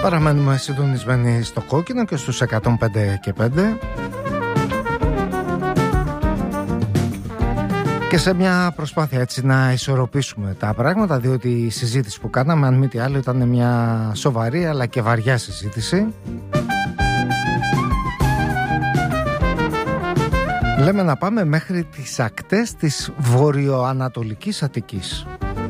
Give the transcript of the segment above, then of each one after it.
Παραμένουμε συντονισμένοι στο κόκκινο και στους 105 και 5. Και σε μια προσπάθεια έτσι να ισορροπήσουμε τα πράγματα, διότι η συζήτηση που κάναμε, αν μη τι άλλο, ήταν μια σοβαρή αλλά και βαριά συζήτηση. Λέμε να πάμε μέχρι τις ακτές της βορειοανατολικής Αττικής.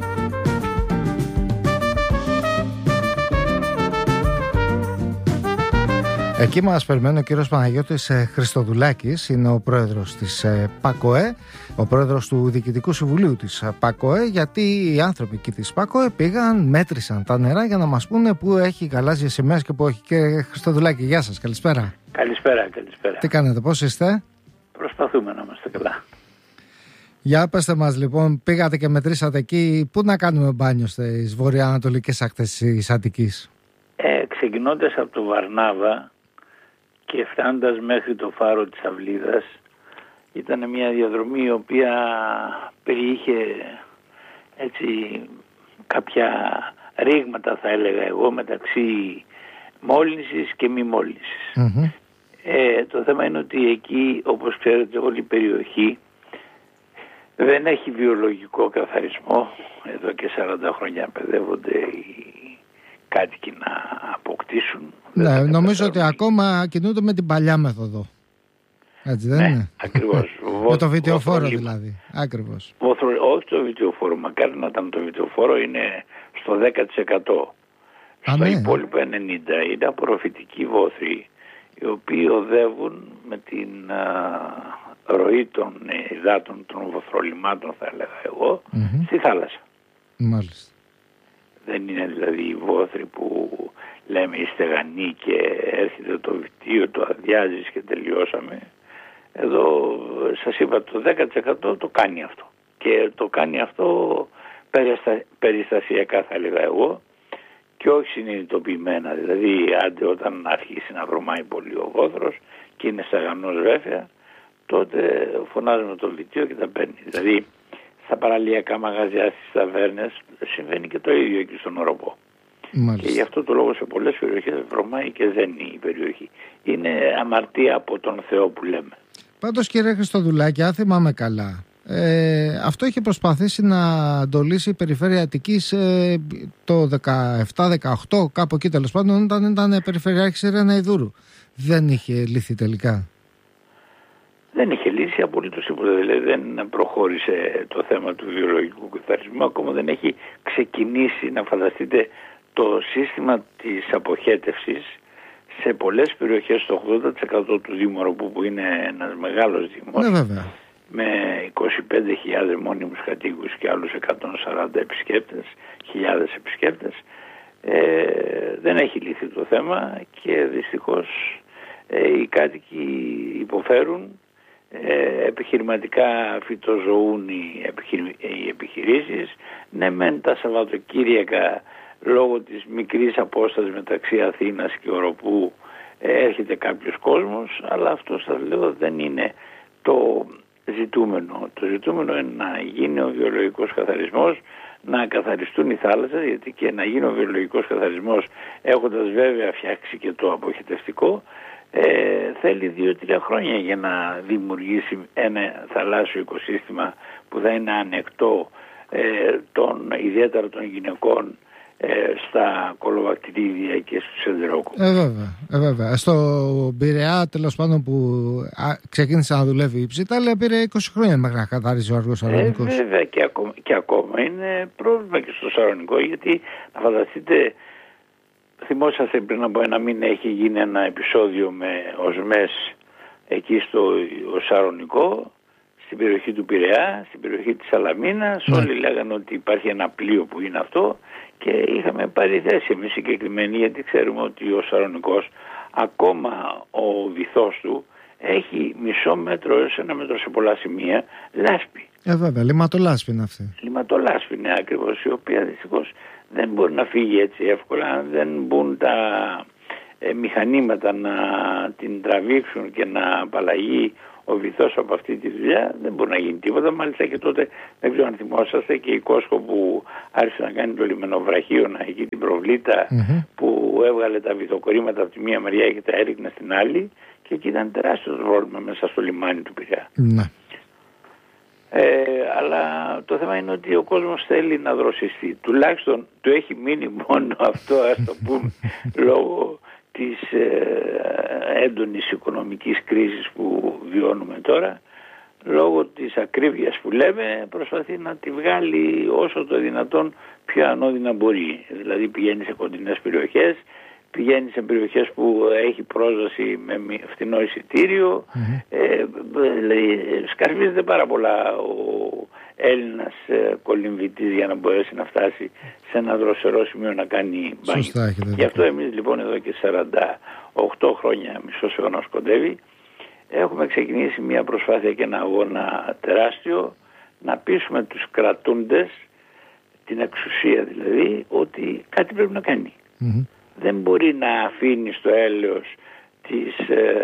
Εκεί μας περιμένει ο κύριος Παναγιώτης Χριστοδουλάκης, είναι ο πρόεδρος της ΠΑΚΟΕ, ο πρόεδρος του Διοικητικού Συμβουλίου της ΠΑΚΟΕ, γιατί οι άνθρωποι εκεί της ΠΑΚΟΕ πήγαν, μέτρησαν τα νερά για να μας πούνε πού έχει γαλάζιες σημαίες και πού όχι. Κύριε Χριστοδουλάκη, γεια σας, καλησπέρα. Καλησπέρα. Τι κάνετε, πώς είστε? Προσπαθούμε να είμαστε καλά. Για πέστε μας λοιπόν, πήγατε και μετρήσατε εκεί, πού να κάνουμε μπάνιο στις βορειοανατολικές ακτές της Αττικής? Ξεκινώντας από το Βαρνάβα και φτάνοντας μέχρι το φάρο της Αυλίδας, ήταν μια διαδρομή η οποία περιείχε έτσι κάποια ρήγματα, θα έλεγα εγώ, μεταξύ μόλυνσης και μη μόλυνσης. Mm-hmm. Το θέμα είναι ότι εκεί, όπως ξέρετε, όλη η περιοχή δεν έχει βιολογικό καθαρισμό. Εδώ και 40 χρόνια παιδεύονται οι κάτοικοι να αποκτήσουν. Ναι, νομίζω ότι ακόμα κινούνται με την παλιά μέθοδο. Έτσι δεν είναι? Ακριβώς. Με το βιτιοφόρο δηλαδή. Ακριβώς. Όχι το βιτιοφόρο, μακάρι να ήταν το βιτιοφόρο, είναι στο 10%. Στο υπόλοιπο 90% είναι απορροφητικοί βόθροι, οι οποίοι οδεύουν με την ροή των υδάτων, των βοθρολιμάτων, θα έλεγα εγώ, στη θάλασσα. Μάλιστα. Δεν είναι δηλαδή οι βόθροι που λέμε η στεγανή και έρχεται το βιτίο, το αδειάζεις και τελειώσαμε. Εδώ σας είπα το 10% το κάνει αυτό. Και το κάνει αυτό περιστασιακά, θα έλεγα εγώ, και όχι συνειδητοποιημένα. Δηλαδή άντε όταν αρχίσει να βρωμάει πολύ ο βόθρος και είναι στεγανός βέβαια, τότε φωνάζουμε το βιτίο και τα παίρνει. Δηλαδή στα παραλιακά μαγαζιά, στις ταβέρνες συμβαίνει και το ίδιο εκεί στον Οροπό. Μάλιστα. Και γι' αυτό το λόγο σε πολλές περιοχές βρωμάει και δένει η περιοχή. Είναι αμαρτία από τον Θεό που λέμε. Πάντως κύριε Χριστοδουλάκη, αν θυμάμαι καλά, αυτό είχε προσπαθήσει να αντολίσει η Περιφέρεια Αττικής το 17-18, κάπου εκεί τέλος πάντων, όταν ήταν περιφερειάρχης η Ρένα Ιδούρου. Δεν είχε λύθει τελικά? Δεν είχε λύσει απολύτως τίποτα. Δηλαδή δεν προχώρησε το θέμα του βιολογικού καθαρισμού. Ακόμα δεν έχει ξεκινήσει, να φανταστείτε, το σύστημα της αποχέτευσης σε πολλές περιοχές, στο 80% του Δήμου Οροπού, που είναι ένας μεγάλος δήμος, βέβαια, με 25.000 μόνιμους κατοίκους και άλλους 140 χιλιάδες επισκέπτες, δεν έχει λυθεί το θέμα και δυστυχώς οι κάτοικοι υποφέρουν. Επιχειρηματικά φυτοζωούν οι επιχειρήσεις. Ναι, μεν τα Σαββατοκύριακα λόγω της μικρής απόστασης μεταξύ Αθήνας και Οροπού έρχεται κάποιος κόσμος, αλλά αυτό σας λέω δεν είναι το ζητούμενο. Το ζητούμενο είναι να γίνει ο βιολογικός καθαρισμός, να καθαριστούν οι θάλασσες, γιατί και να γίνει ο βιολογικός καθαρισμός έχοντας βέβαια φτιάξει και το αποχετευτικό, θέλει 2-3 χρόνια για να δημιουργήσει ένα θαλάσσιο οικοσύστημα που θα είναι ανεκτό ιδιαίτερα των γυναικών στα κολοβακτηρίδια και στους εντερόκους. Βέβαια. Στο Πειραιά, τέλος πάντων, που ξεκίνησε να δουλεύει η Ψιτάλια, πήρε 20 χρόνια μέχρι να καθαρίσει ο Αργός Σαρονικός. Βέβαια και ακόμα είναι πρόβλημα και στο Σαρονικό, γιατί να φανταστείτε, θυμόσαστε πριν από ένα μήνα έχει γίνει ένα επεισόδιο με οσμές εκεί στο Σαρονικό, στην περιοχή του Πειραιά, στην περιοχή της Σαλαμίνας. Ναι. Όλοι λέγανε ότι υπάρχει ένα πλοίο που είναι αυτό και είχαμε πάρει θέση εμείς συγκεκριμένοι, γιατί ξέρουμε ότι ο Σαρονικός, ακόμα ο βυθός του, έχει μισό μέτρο έως 1 μέτρο σε πολλά σημεία λάσπη. Βέβαια, λιματολάσπη είναι αυτή. Λιματολάσπη είναι ακριβώς, η οποία δυστυχώς δεν μπορεί να φύγει έτσι εύκολα. Αν δεν μπουν τα μηχανήματα να την τραβήξουν και να απαλλαγεί ο βυθός από αυτή τη δουλειά, δεν μπορεί να γίνει τίποτα. Μάλιστα και τότε, δεν ξέρω αν θυμόσαστε, και η Κόσκο που άρχισε να κάνει το λιμενοβραχίωνα εκεί την προβλήτα, που έβγαλε τα βυθοκορήματα από τη μία μεριά και τα έριχνε στην άλλη, και εκεί ήταν τεράστιο πρόβλημα μέσα στο λιμάνι του Πειραιά. Ναι. Αλλά το θέμα είναι ότι ο κόσμος θέλει να δροσιστεί. Τουλάχιστον του έχει μείνει μόνο αυτό, ας το πούμε, λόγω της έντονης οικονομικής κρίσης που βιώνουμε τώρα, λόγω της ακρίβειας που λέμε, προσπαθεί να τη βγάλει όσο το δυνατόν πιο ανώδυνα μπορεί. Δηλαδή πηγαίνει σε κοντινές περιοχές, πηγαίνει σε περιοχές που έχει πρόσβαση με φθηνό εισιτήριο, δηλαδή σκαρφίζεται πάρα πολλά ο Έλληνας κολυμβητής για να μπορέσει να φτάσει σε ένα δροσερό σημείο να κάνει μπάνιο. Γι' αυτό εμείς λοιπόν εδώ και 48 χρόνια, μισός αιώνας κοντεύει, έχουμε ξεκινήσει μια προσπάθεια και ένα αγώνα τεράστιο να πείσουμε τους κρατούντες, την εξουσία δηλαδή, ότι κάτι πρέπει να κάνει. Δεν μπορεί να αφήνει στο έλεος της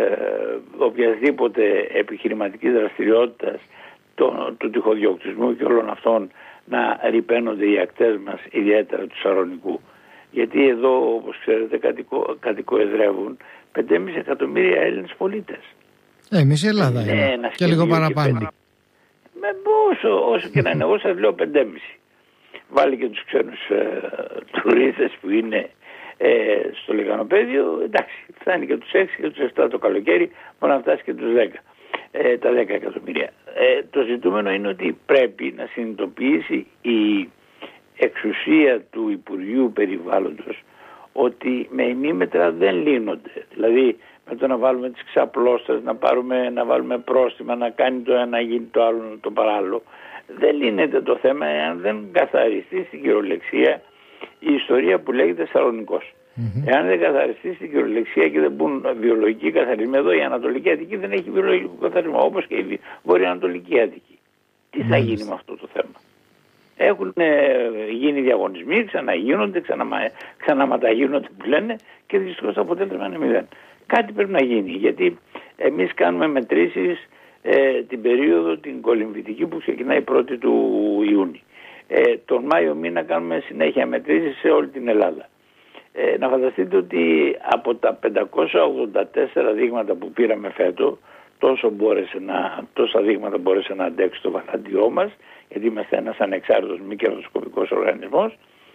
οποιασδήποτε επιχειρηματικής δραστηριότητας, του τυχοδιοκτισμού και όλων αυτών, να ρυπαίνονται οι ακτές μας, ιδιαίτερα του Σαρονικού. Γιατί εδώ, όπως ξέρετε, κατοικοεδρεύουν 5,5 εκατομμύρια Έλληνες πολίτες. Εμείς η Ελλάδα είναι και λίγο παραπάνω. Με όσο και να είναι, εγώ σας λέω 5,5. Βάλει και τους ξένους τουρίστες που είναι στο λιγανοπέδιο, εντάξει, φτάνει και τους 6 και τους 7 το καλοκαίρι, μπορεί να φτάσει και τους 10, τα 10 εκατομμύρια. Το ζητούμενο είναι ότι πρέπει να συνειδητοποιήσει η εξουσία του Υπουργείου Περιβάλλοντος ότι με ημίμετρα δεν λύνονται. Δηλαδή με το να βάλουμε τις ξαπλώστρες, να βάλουμε πρόστιμα, να κάνει το ένα, να γίνει το άλλο, το παράλληλο, δεν λύνεται το θέμα εάν δεν καθαριστεί στην κυριολεξία η ιστορία που λέγεται Σαρονικός. Εάν δεν καθαριστεί στην κυριολεξία και δεν μπουν βιολογικοί καθαρισμοί, εδώ η Ανατολική Αττική δεν έχει βιολογικό καθαρισμό, όπως και η Βορειοανατολική Αττική. Τι θα γίνει με αυτό το θέμα? Έχουν γίνει διαγωνισμοί, ξαναγίνονται, ξαναματαγίνονται που λένε, και δυστυχώς το αποτέλεσμα είναι 0. Κάτι πρέπει να γίνει, γιατί εμείς κάνουμε μετρήσεις την περίοδο την κολυμβητική που ξεκινάει 1η του Ιούνιου. Τον Μάιο μήνα κάνουμε συνέχεια μετρήσεις σε όλη την Ελλάδα. Να φανταστείτε ότι από τα 584 δείγματα που πήραμε φέτο, τόσα δείγματα μπόρεσε να αντέξει το βαλαντιό μας, γιατί είμαστε ένας ανεξάρτητος μη κερδοσκοπικός οργανισμός,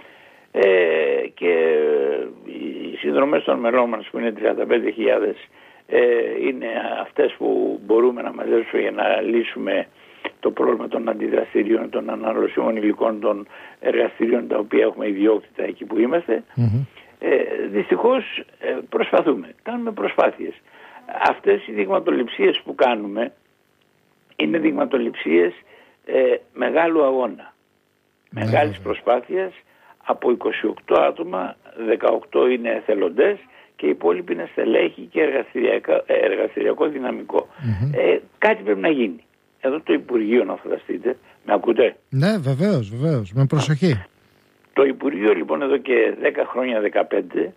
και οι συνδρομές των μελών μας που είναι 35.000 είναι αυτές που μπορούμε να μαζέψουμε για να λύσουμε το πρόβλημα των αντιδραστηρίων, των αναλωσιμών υλικών, των εργαστηρίων τα οποία έχουμε ιδιόκτητα εκεί που είμαστε. Δυστυχώς προσπαθούμε, κάνουμε προσπάθειες. Αυτές οι δειγματοληψίες που κάνουμε είναι δειγματοληψίες μεγάλου αγώνα, μεγάλης προσπάθειας. Από 28 άτομα, 18 είναι εθελοντές και οι υπόλοιποι είναι στελέχη και εργαστηριακό δυναμικό. Κάτι πρέπει να γίνει. Εδώ το Υπουργείο, να φανταστείτε, με ακούτε? Ναι, βεβαίως, με προσοχή. Το Υπουργείο λοιπόν εδώ και 10 χρόνια, 15,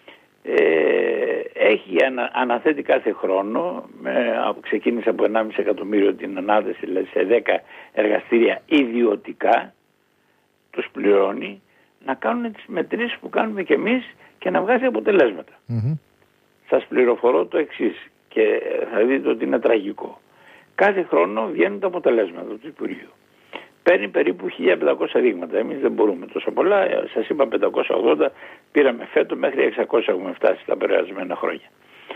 έχει αναθέτει κάθε χρόνο, ξεκίνησε από 1,5 εκατομμύριο την ανάθεση, δηλαδή σε 10 εργαστήρια ιδιωτικά, τους πληρώνει να κάνουν τις μετρήσεις που κάνουμε κι εμείς και να βγάζει αποτελέσματα. Σας πληροφορώ το εξής και θα δείτε ότι είναι τραγικό. Κάθε χρόνο βγαίνουν τα αποτελέσματα του Υπουργείου. Παίρνει περίπου 1.500 δείγματα. Εμείς δεν μπορούμε τόσο πολλά. Σας είπα 580, πήραμε φέτο, μέχρι 600 έχουμε φτάσει τα περασμένα χρόνια.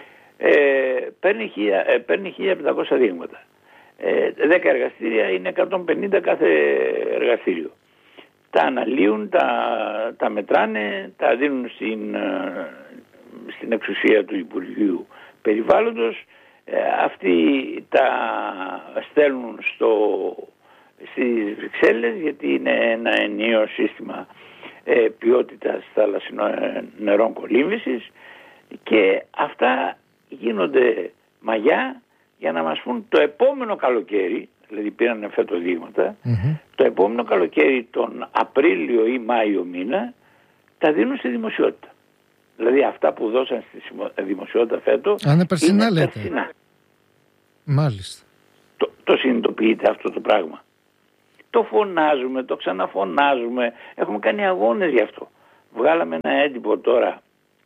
Παίρνει 1.500 δείγματα. 10 εργαστήρια είναι 150 κάθε εργαστήριο. Τα αναλύουν, τα μετράνε, τα δίνουν στην εξουσία του Υπουργείου Περιβάλλοντος. Αυτοί τα στέλνουν στις Βρυξέλλες, γιατί είναι ένα ενιαίο σύστημα ποιότητας θαλασσινών νερών κολύμβησης, και αυτά γίνονται μαγιά για να μας πούν το επόμενο καλοκαίρι, δηλαδή πήραν φέτο δείγματα, το επόμενο καλοκαίρι τον Απρίλιο ή Μάιο μήνα τα δίνουν στη δημοσιότητα. Δηλαδή αυτά που δώσαν στη δημοσιότητα φέτο είναι περσινά. Μάλιστα. Το συνειδητοποιείτε αυτό το πράγμα? Το φωνάζουμε, το ξαναφωνάζουμε, έχουμε κάνει αγώνες γι' αυτό. Βγάλαμε ένα έντυπο τώρα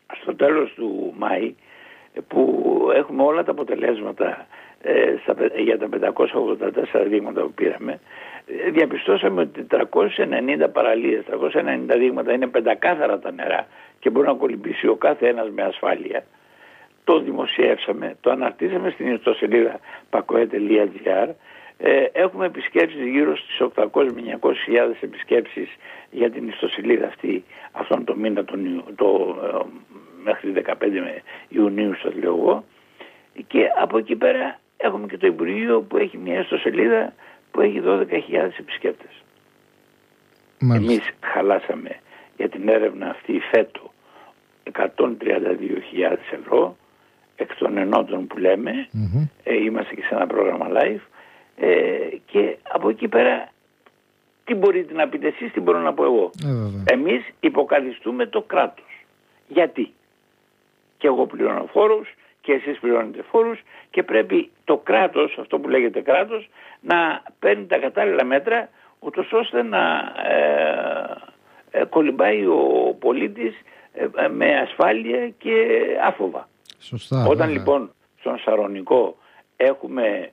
στο τέλος του Μάη, που έχουμε όλα τα αποτελέσματα για τα 584 δείγματα που πήραμε, διαπιστώσαμε ότι 390 παραλίες, 390 δείγματα είναι πεντακάθαρα τα νερά και μπορεί να κολυμπήσει ο κάθε ένας με ασφάλεια. Το δημοσιεύσαμε, το αναρτήσαμε στην ιστοσελίδα pakoe.gr. Έχουμε επισκέψεις γύρω στις 800 με 900 χιλιάδες επισκέψεις για την ιστοσελίδα αυτή αυτόν τον μήνα μέχρι 15 Ιουνίου σας λέω εγώ. Και από εκεί πέρα έχουμε και το Υπουργείο που έχει μια ιστοσελίδα που έχει 12.000 επισκέπτες. Εμείς χαλάσαμε για την έρευνα αυτή φέτο 132.000 ευρώ εκ των ενότων που λέμε. Είμαστε και σε ένα πρόγραμμα live. Και από εκεί πέρα τι μπορείτε να πείτε εσείς, τι μπορώ να πω εγώ. Εμείς υποκαθιστούμε το κράτος. Γιατί? Και εγώ πληρώνω φόρους και εσείς πληρώνετε φόρους και πρέπει το κράτος, αυτό που λέγεται κράτος, να παίρνει τα κατάλληλα μέτρα ούτως ώστε να κολυμπάει ο πολίτης με ασφάλεια και άφοβα. Σωστά, όταν λοιπόν στον Σαρονικό έχουμε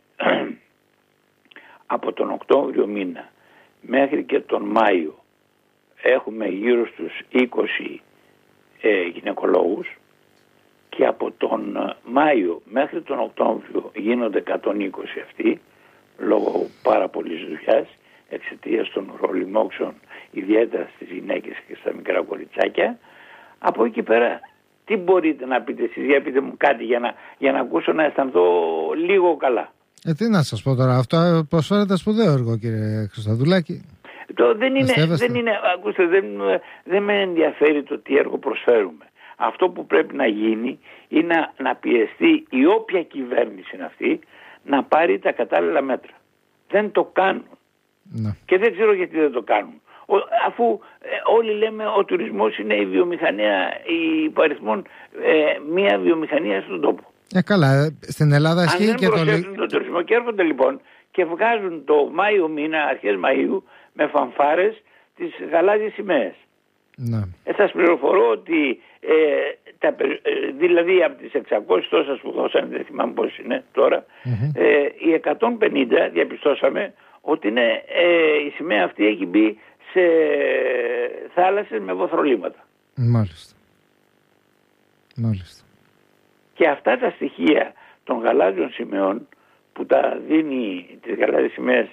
από τον Οκτώβριο μήνα μέχρι και τον Μάιο έχουμε γύρω στους 20 γυναικολόγους και από τον Μάιο μέχρι τον Οκτώβριο γίνονται 120 αυτοί λόγω πάρα πολλής δουλειάς εξαιτίας των ρολιμόξεων ιδιαίτερα στις γυναίκες και στα μικρά κοριτσάκια. Από εκεί πέρα τι μπορείτε να πείτε εσείς, για πείτε μου κάτι για να ακούσω να αισθανθώ λίγο καλά. Τι να σας πω τώρα, αυτό προσφέρεται σπουδαίο έργο κύριε Χριστοδουλάκη. Ακούστε, δεν με ενδιαφέρει το τι έργο προσφέρουμε. Αυτό που πρέπει να γίνει είναι να πιεστεί η όποια κυβέρνηση είναι αυτή να πάρει τα κατάλληλα μέτρα. Δεν το κάνουν. Ναι. Και δεν ξέρω γιατί δεν το κάνουν. Αφού όλοι λέμε ο τουρισμός είναι η βιομηχανία υπαριθμών μία βιομηχανία στον τόπο. Καλά, στην Ελλάδα ισχύει και το τουρισμό και έρχονται λοιπόν και βγάζουν το Μάιο μήνα, αρχές Μαΐου, με φανφάρες τις γαλάζιες σημαίες. Ναι. Σας πληροφορώ ότι δηλαδή από τις 600 τόσες που δώσανε, δεν θυμάμαι πώς είναι τώρα, οι 150 διαπιστώσαμε ότι είναι, η σημαία αυτή έχει μπει σε θάλασσες με βοθρολίματα. Μάλιστα. Και αυτά τα στοιχεία των γαλάζιων σημαίων που τα δίνει τις γαλάζιες σημαίες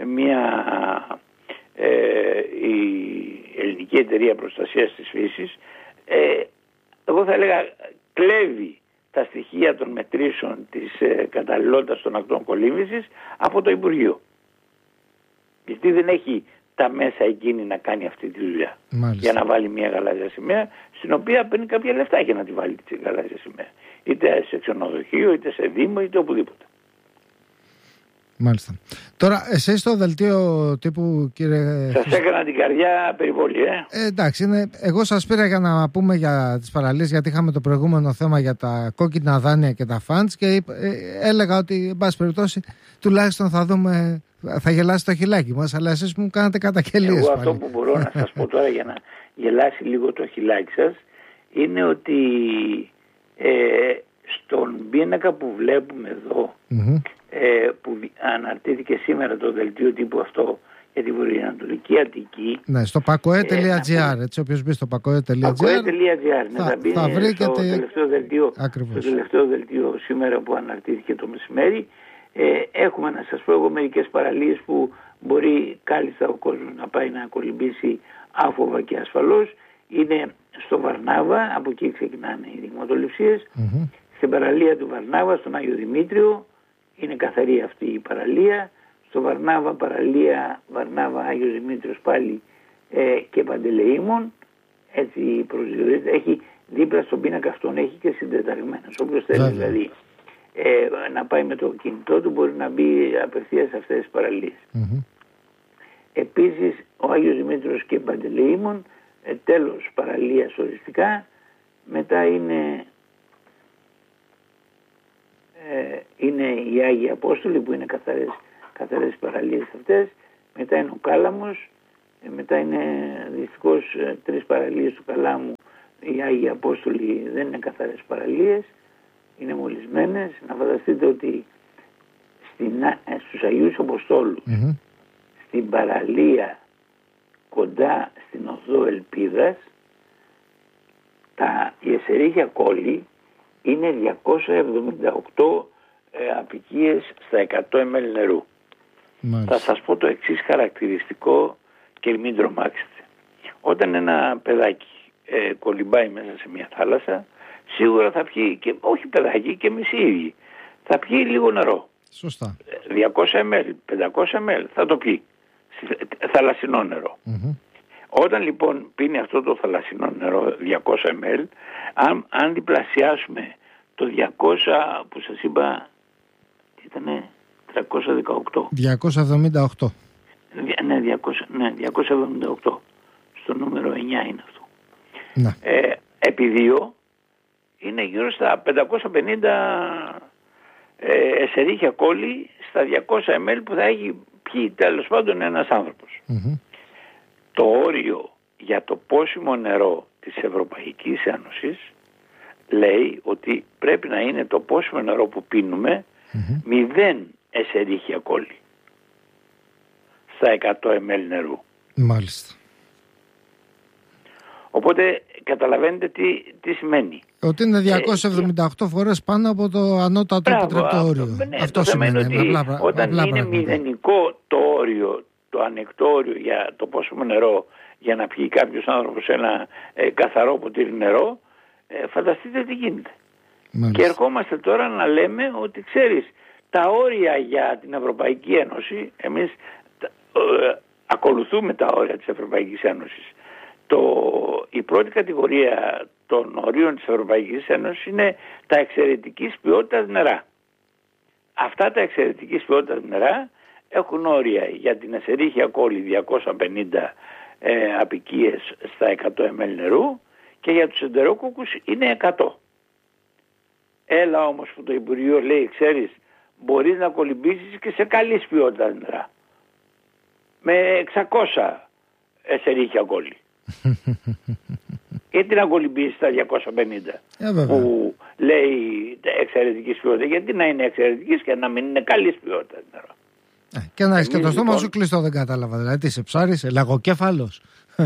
η Ελληνική Εταιρεία Προστασίας της Φύσης, εγώ θα έλεγα κλέβει τα στοιχεία των μετρήσεων της καταλληλότητας των ακτών κολύμβησης από το Υπουργείο. Γιατί δεν έχει τα μέσα εκείνη να κάνει αυτή τη δουλειά. Μάλιστα. Για να βάλει μια γαλάζια σημαία στην οποία παίρνει κάποια λεφτά για να τη βάλει τη γαλάζια σημαία. Είτε σε ξενοδοχείο, είτε σε δήμο, είτε οπουδήποτε. Μάλιστα. Τώρα, εσείς στο δελτίο τύπου, κύριε... Σας έκανα την καρδιά περιβολή, εντάξει, εγώ σας πήρα για να πούμε για τις παραλίες, γιατί είχαμε το προηγούμενο θέμα για τα κόκκινα δάνεια και τα φαντς και έλεγα ότι, εν πάση περιπτώσει, τουλάχιστον θα δούμε, θα γελάσει το χιλάκι μας, αλλά εσείς μου κάνατε καταγγελίες. Εγώ αυτό που μπορώ να σας πω τώρα για να γελάσει λίγο το χιλάκι σας είναι ότι στον πίνακα που βλέπουμε εδώ, που αναρτήθηκε σήμερα το δελτίο τύπου αυτό για την βορειοανατολική Αττική. Ναι, στο pakoe.gr, έτσι όποιος μπει στο pakoe.gr θα βρει και το τελευταίο δελτίο σήμερα που αναρτήθηκε το μεσημέρι. Έχουμε, να σας πω εγώ, μερικές παραλίες που μπορεί κάλλιστα ο κόσμος να πάει να κολυμπήσει άφοβα και ασφαλώς. Είναι στο Βαρνάβα, από εκεί ξεκινάνε οι δειγματοληψίες. Στην παραλία του Βαρνάβα, στον Άγιο Δημήτριο, είναι καθαρή αυτή η παραλία. Στο Βαρνάβα, παραλία Βαρνάβα Άγιος Δημήτριος πάλι και Παντελεήμων. Έτσι προσδιορίζεται. Έχει δίπλα στον πίνακα αυτόν, έχει και συντεταγμένος. Όποιος θέλει δηλαδή να πάει με το κινητό του μπορεί να μπει απευθείας σε αυτές τις παραλίες. Επίσης ο Άγιος Δημήτριος και Παντελεήμων, τέλος παραλίας οριστικά. Μετά είναι οι Άγιοι Απόστολοι που είναι καθαρές παραλίες αυτές. Μετά είναι ο Κάλαμος, μετά είναι δυστυχώς 3 παραλίες του Καλάμου οι Άγιοι Απόστολοι δεν είναι καθαρές παραλίες, είναι μολυσμένες. Να φανταστείτε ότι στους Αγίους Αποστόλους, στην παραλία κοντά στην οδό Ελπίδας, η Εσερίχια Κόλλη είναι 278 απικίες στα 100 ml νερού. Μάλιστα. Θα σας πω το εξής χαρακτηριστικό και μην τρομάξετε. Όταν ένα παιδάκι κολυμπάει μέσα σε μια θάλασσα, σίγουρα θα πιει, και όχι παιδάκι, και εμείς οι ίδιοι, θα πιει λίγο νερό. Σωστά. 200 ml, 500 ml θα το πιει. Θαλασσινό νερό. Όταν λοιπόν πίνει αυτό το θαλασσινό νερό 200 ml, αν διπλασιάσουμε το 200 που σας είπα, ήτανε 318. 278. Ναι, 278. Στο νούμερο 9 είναι αυτό. Ναι. Επί 2 είναι γύρω στα 550 εσερίχια κόλλη στα 200 ml που θα έχει πιει τέλος πάντων ένας άνθρωπος. Το όριο για το πόσιμο νερό της Ευρωπαϊκής Ένωσης λέει ότι πρέπει να είναι το πόσιμο νερό που πίνουμε 0 εσερίχια κόλλη στα 100 ml νερού. Μάλιστα. Οπότε καταλαβαίνετε τι σημαίνει. Ότι είναι 278 φορές πάνω από το ανώτατο επιτρεπτό όριο. Ναι, αυτό σημαίνει. Ότι όταν είναι μηδενικό το όριο, το ανεκτό όριο για το πόσιμο νερό για να πιει κάποιος άνθρωπος ένα καθαρό ποτήρι νερό, φανταστείτε τι γίνεται. Μάλιστα. Και ερχόμαστε τώρα να λέμε ότι ξέρεις, τα όρια για την Ευρωπαϊκή Ένωση, εμείς ακολουθούμε τα όρια της Ευρωπαϊκής Ένωσης. Η πρώτη κατηγορία των ορίων της Ευρωπαϊκής Ένωσης είναι τα εξαιρετικής ποιότητας νερά. Αυτά τα εξαιρετικής ποιότητας νερά έχουν όρια για την εσερίχια κόλλη 250 απικίες στα 100 ml νερού και για τους εντερόκοκκους είναι 100. Έλα όμως που το Υπουργείο λέει, ξέρεις, μπορείς να κολυμπήσεις και σε καλής ποιότητας νερά. Με 600 εσερίχια κόλλη. Γιατί να κολυμπήσει στα 250 που λέει εξαιρετικής ποιότητας? Γιατί να είναι εξαιρετικής και να μην είναι καλής ποιότητας νερό? Και να έχεις και το στόμα σου κλειστό, δεν κατάλαβα. Δηλαδή τι σε ψάρεις, λαγοκέφαλος?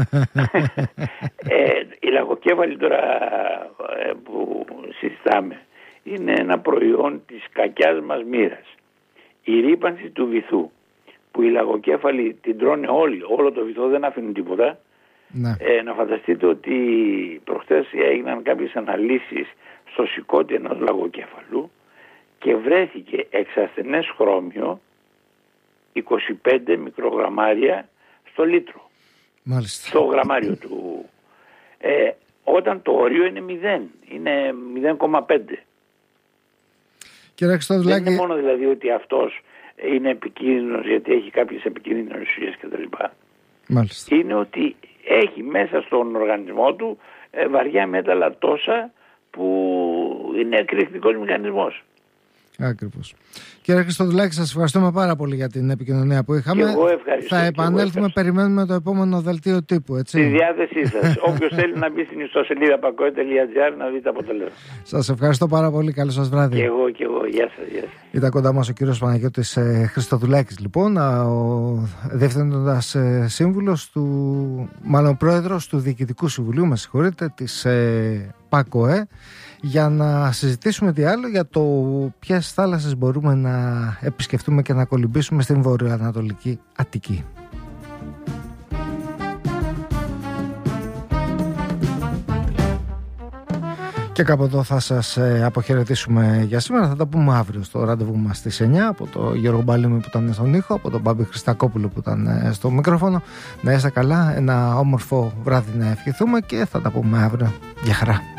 Η λαγοκέφαλη τώρα που συζητάμε είναι ένα προϊόν της κακιάς μας μοίρας. Η ρύπανση του βυθού που οι λαγοκέφαλοι την τρώνε όλοι, όλο το βυθό, δεν αφήνουν τίποτα. Ναι. Να φανταστείτε ότι προχτές έγιναν κάποιες αναλύσεις στο σηκώτη ενός λαγοκέφαλου και βρέθηκε εξασθενές χρώμιο 25 μικρογραμμάρια στο λίτρο. Μάλιστα. Στο γραμμάριο του. Όταν το όριο είναι 0, είναι 0,5. Δεν είναι μόνο δηλαδή ότι αυτός είναι επικίνδυνος γιατί έχει κάποιες επικίνδυνες ουσίες κτλ. Μάλιστα. Είναι ότι έχει μέσα στον οργανισμό του βαριά μέταλλα τόσα που είναι εκρηκτικός μηχανισμός. Ακριβώς. Κύριε Χριστοδουλάκη, σας ευχαριστούμε πάρα πολύ για την επικοινωνία που είχαμε. Και εγώ ευχαριστώ. Θα επανέλθουμε, περιμένουμε το επόμενο δελτίο τύπου, έτσι. Στη διάθεσή σας. Όποιος θέλει να μπει στην ιστοσελίδα pakoe.gr να δει τα αποτελέσματα. Σας ευχαριστώ πάρα πολύ. Καλό σας βράδυ. Και εγώ. Γεια σας. Ήταν κοντά μας ο κύριος Παναγιώτης Χριστοδουλάκης, λοιπόν, ο διευθύνοντας σύμβουλος μάλλον πρόεδρος του Διοικητικού Συμβουλίου, με συγχωρείτε, της ΠΑΚΟΕ, για να συζητήσουμε τι άλλο για το ποιες θάλασσες μπορούμε να επισκεφτούμε και να κολυμπήσουμε στην βορειοανατολική Αττική. Και κάπου εδώ θα σας αποχαιρετήσουμε για σήμερα. Θα τα πούμε αύριο στο ραντεβού μας στις 9 από τον Γιώργο Μπαλήμη που ήταν στον ήχο, από τον Μπάμπη Χριστακόπουλο που ήταν στο μικρόφωνο. Να είστε καλά, ένα όμορφο βράδυ να ευχηθούμε και θα τα πούμε αύριο. Γεια χαρά.